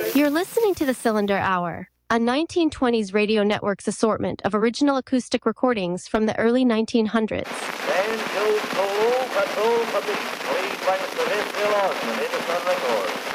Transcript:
You're listening to the Cylinder Hour, a 1920s radio network's assortment of original acoustic recordings from the early 1900s. Band Joe Solo, Patrol Public, played by Mr. Vince Dillon, and Edison Records.